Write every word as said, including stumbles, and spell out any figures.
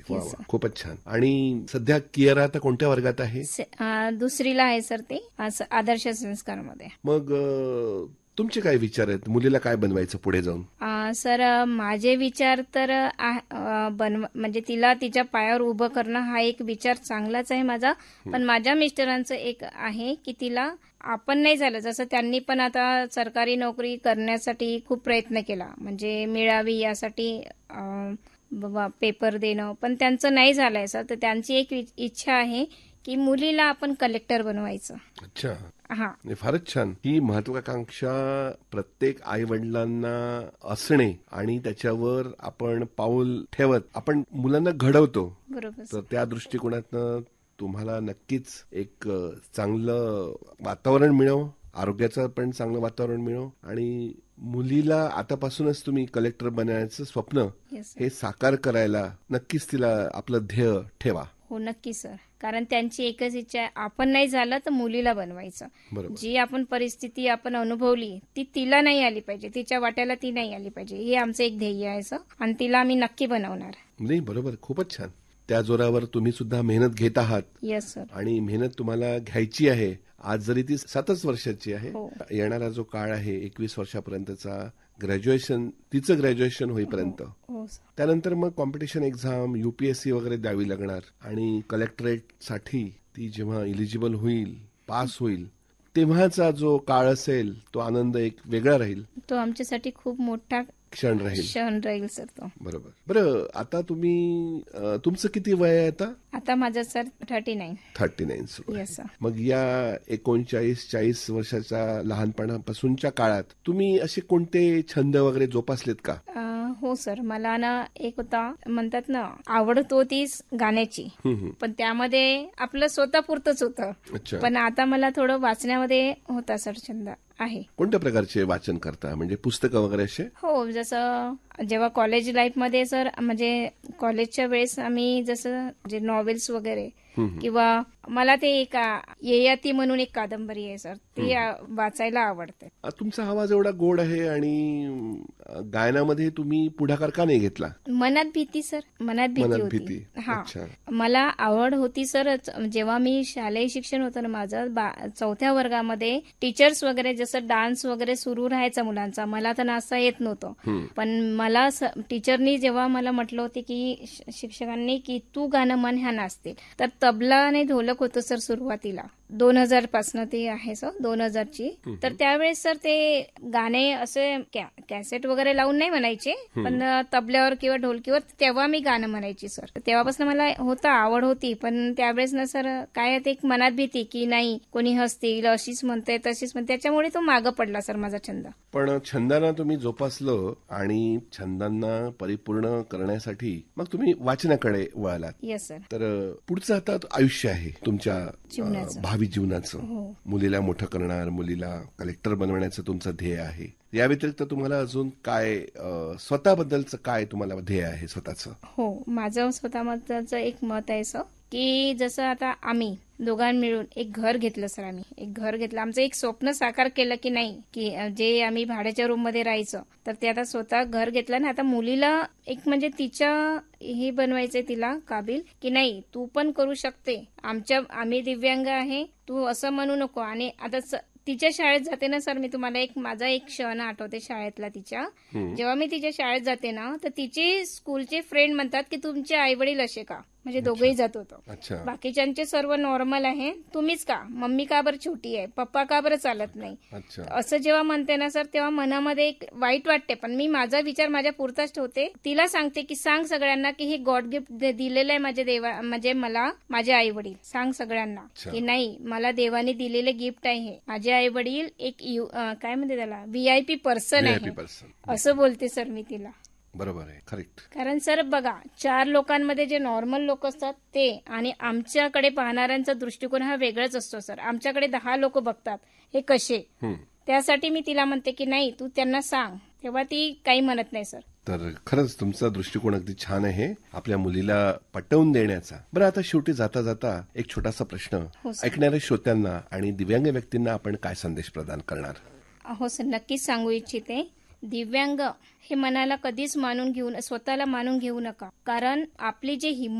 वा वा, खूपच छान. आणि सध्या कियारा आता कोणत्या वर्गात आहे? दुसरीला आहे सर, ते आदर्श संस्कारमध्ये. मग तुमचे काय विचार आहेत? मुलीला काय बनवायचं पुढे जाऊन? सर माझे विचार तर बनव म्हणजे तिला तिच्या पायावर उभं करणं हा एक विचार चांगलाच आहे माझा. पण माझ्या मिस्टरांचं एक आहे की तिला आपण नाही झालं, जसं त्यांनी पण आता सरकारी नोकरी करण्यासाठी खूप प्रयत्न केला, म्हणजे मिळावी यासाठी बाबा पेपर देणं, पण त्यांचं नाही झालंय सर. तर त्यांची एक इच्छा आहे की मुलीला आपण कलेक्टर बनवायचं. अच्छा, हा, फारच छान. ही महत्वाकांक्षा प्रत्येक आई वडिलांना असणे आणि त्याच्यावर आपण पाऊल ठेवत आपण मुलांना घडवतो. बरोबर. तर त्या दृष्टिकोनातनं तुम्हाला नक्कीच एक चांगलं वातावरण मिळव, आरोग्याचं पण चांगलं वातावरण मिळव आणि मुलीला आतापासूनच तुम्ही कलेक्टर बनण्याचं स्वप्न हे साकार करायला नक्कीच तिला आपलं ध्येय ठेवा. हो नक्की सर, कारण त्यांची एकच इच्छा आहे, आपण नाही झालं तर मुलीला बनवायचं. जी आपण परिस्थिती आपण अनुभवली ती तिला नाही आली पाहिजे, तिच्या वाट्याला ती नाही आली पाहिजे, हे आमचं एक ध्येय आहे सर. आणि तिला आम्ही नक्की बनवणार. नाही बरोबर, खूपच छान. त्या जोरावर तुम्ही सुद्धा मेहनत घेत आहात. Yes sir. आणि मेहनत तुम्हाला घ्यायची आहे. आज जरी ती सातच वर्षाची आहे, येणारा जो काळ आहे एकवीस वर्षापर्यंतचा, ग्रॅज्युएशन तिचं ग्रॅज्युएशन होईपर्यंत, त्यानंतर मग कॉम्पिटिशन एक्झाम युपीएससी वगैरे द्यावी लागणार आणि कलेक्टरेट साठी ती जेव्हा इलिजिबल होईल, पास होईल, तेव्हाचा जो काळ असेल तो आनंद एक वेगळा राहील. तो आमच्यासाठी खूप मोठा क्षण राहील. क्षण राहील सर तो. बरोबर. बरं, आता तुम्ही तुमचं किती वय आहे आता? आता माझं sir thirty nine. Thirty nine सुरू. Yes sir. मग या एकोणचाळीस चाळीस वर्षाच्या लहानपणापासूनच्या काळात तुम्ही असे कोणते छंद वगैरे जोपासलेत का? हो सर, मला ना एक होता, म्हणतात ना, आवडत होती गाण्याची, पण त्यामध्ये आपलं स्वतःपुरतच होतं. पण आता मला थोडं वाचण्यामध्ये होता सर छंद आहे. कोणत्या प्रकारचे वाचन करता, म्हणजे पुस्तकं वगैरे असे? हो, जसं जेव्हा कॉलेज लाईफ मध्ये सर, म्हणजे कॉलेजच्या वेळेस आम्ही जसं जे नॉवेल्स वगैरे, किंवा मला ते एक ययाती म्हणून एक कादंबरी आहे सर, ती वाचायला आवडते. तुमचा आवाज एवढा गोड आहे आणि गायनामध्ये तुम्ही पुढाकार का नाही घेतला? मनात भीती सर, मनात भीती होती. हा, मला आवड होती सर. जेव्हा मी शालेय शिक्षण होतं ना माझं, चौथ्या वर्गामध्ये टीचर्स वगैरे जसं डान्स वगैरे सुरू राहायचा मुलांचा, मला तर नाचता येत नव्हतं. पण मला टीचरनी जेव्हा मला म्हटलं होते की शिक्षकांनी की तू गाणं म्हण, ह्या नाचतील, तर तबला आणि ढोलक होतं सर सुरुवातीला. दोन हजार पासून ते आहे सर, दोन हजारची. तर त्यावेळेस सर ते गाणे असे कॅसेट वगैरे लावून नाही म्हणायचे, पण तबल्यावर किंवा ढोलकीवर तेव्हा मी गाणं म्हणायची सर. तेव्हापासून मला होता, आवड होती. पण त्यावेळेस ना सर काय ते एक मनात भीती की नाही कोणी हसतील, अशीच म्हणते तशीच म्हणते, त्याच्यामुळे तो मागं पडला सर माझा छंद. पण छंदांना तुम्ही जोपासलं आणि छंदांना परिपूर्ण करण्यासाठी मग तुम्ही वाचनाकडे वळालात. Yes sir. तर पुढचं आता आयुष्य आहे तुमच्या भावी जीवनाचं. मुलीला मोठं करणार, मुलीला कलेक्टर बनवण्याचं तुमचं ध्येय आहे. या व्यतिरिक्त तुम्हाला अजून काय स्वतःबद्दलचं काय तुम्हाला ध्येय आहे स्वतःचं? हो, माझं स्वतःबद्दलचं एक मत आहे सर, की जसं आता आम्ही दोघां मिळून एक घर घेतलं सर, आम्ही एक घर घेतलं, आमचं एक स्वप्न साकार केलं की नाही, की जे आम्ही भाड्याच्या रूम मध्ये राहायचं, तर ते आता स्वतः घर घेतलं ना. आता मुलीला एक म्हणजे तिच्या हे बनवायचंय, तिला काबिल की नाही तू पण करू शकते, आमच्या आम्ही दिव्यांग आहे, तू असं म्हणू नको. आणि आता तिच्या शाळेत जाते ना सर, मी तुम्हाला एक माझा एक क्षण आठवते शाळेतला तिच्या. जेव्हा मी तिच्या शाळेत जाते ना, तर तिची स्कूलचे फ्रेंड म्हणतात की तुमचे आई वडील असे का, म्हणजे दोघेही जात होतो. बाकीच्यांचे सर्व नॉर्मल आहे, तुम्हीच का, मम्मी का बरं छोटी आहे, पप्पा का बरं चालत नाही, असं जेव्हा म्हणते ना सर, तेव्हा मनामध्ये एक वाईट वाटते. पण मी माझा विचार माझ्या पुरताच ठेवते. तिला सांगते की सांग सगळ्यांना की हे गॉड गिफ्ट दिलेलं आहे माझ्या देवा, म्हणजे मला माझे आई वडील, सांग सगळ्यांना की नाही मला देवाने दिलेले गिफ्ट आहे, माझे आई वडील एक काय म्हणते त्याला व्हीआयपी पर्सन आहे, असं बोलते सर मी तिला. बरोबर आहे, करेक्ट. कारण सर बघा, चार लोकांमध्ये जे नॉर्मल लोक असतात ते आणि आमच्याकडे पाहणाऱ्यांचा दृष्टिकोन हा वेगळाच असतो सर. आमच्याकडे दहा लोक बघतात हे कसे, त्यासाठी मी तिला म्हणते की नाही तू त्यांना सांग, तेव्हा ती काही म्हणत नाही सर. तर खरंच तुमचा दृष्टिकोन अगदी छान आहे आपल्या मुलीला पटवून देण्याचा. बरं, आता शेवटी जाता जाता एक छोटासा प्रश्न, ऐकणाऱ्या श्रोत्यांना आणि दिव्यांग व्यक्तींना आपण काय संदेश प्रदान करणार? हो सर, नक्कीच सांगू इच्छिते. दिव्यांग हे मनाला कधीच मानून घेऊन स्वतःला मानून घेऊ नका, कारण आपली जी हिंमत